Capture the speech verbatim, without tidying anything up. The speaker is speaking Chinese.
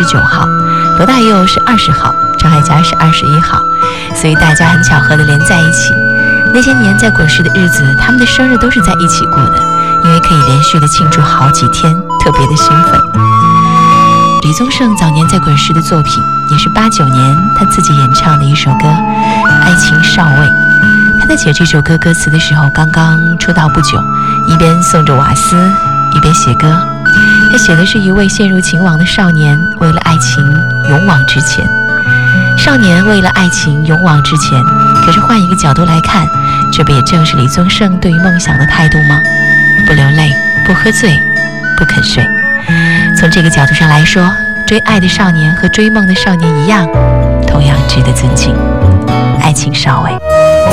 九号，罗大佑是二十号，张艾嘉是二十一号，所以大家很巧合的连在一起。那些年在滚石的日子，他们的生日都是在一起过的，因为可以连续的庆祝好几天，特别的兴奋。李宗盛早年在滚石的作品也是八九年他自己演唱的一首歌《爱情少尉》。他在写这首歌歌词的时候刚刚出道不久，一边送着瓦斯一边写歌。他写的是一位陷入情网的少年为了爱情勇往直前。少年为了爱情勇往直前，可是换一个角度来看，这不也正是李宗盛对于梦想的态度吗？不流泪，不喝醉，不肯睡。从这个角度上来说，追爱的少年和追梦的少年一样，同样值得尊敬。爱情少尉。